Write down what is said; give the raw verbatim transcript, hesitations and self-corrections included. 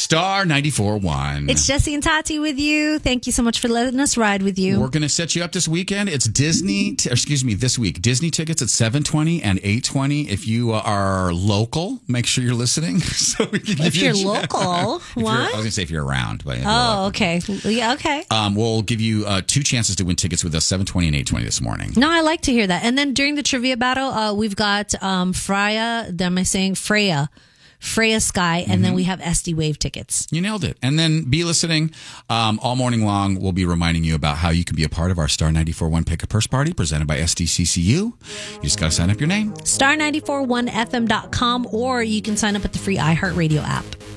Star ninety-four point one. It's Jesse and Tati with you. Thank you so much for letting us ride with you. We're going to set you up this weekend. It's Disney, t- excuse me, this week. Disney tickets at seven twenty and eight twenty. If you are local, make sure you're listening. So we can give If you you're a chance. local, If you're- what? I was going to say if you're around. But if you're Oh, local. okay. Yeah, okay. Um, we'll give you uh, two chances to win tickets with us, seven twenty and eight twenty this morning. No, I like to hear that. And then during the trivia battle, uh, we've got um, Freya, am I saying Freya? Freya Sky, and mm-hmm. then we have S D Wave tickets. You nailed it. And then be listening um, all morning long. We'll be reminding you about how you can be a part of our Star ninety-four point one Pick a Purse Party presented by S D C C U. You just got to sign up your name. star nine four one f m dot com, or you can sign up at the free iHeartRadio app.